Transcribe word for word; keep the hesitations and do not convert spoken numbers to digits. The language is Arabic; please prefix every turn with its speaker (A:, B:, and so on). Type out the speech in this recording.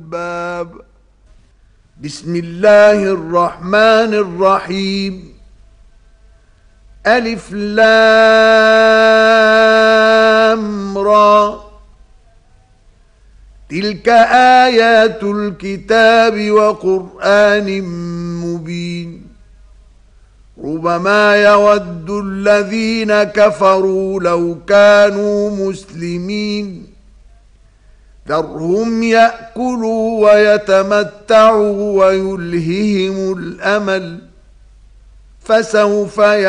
A: الألباب. بسم الله الرحمن الرحيم. ألف لام را، تلك آيات الكتاب وقرآن مبين. ربما يود الذين كفروا لو كانوا مسلمين، ذرهم يأكلوا ويتمتعوا ويلههم الأمل، فسوف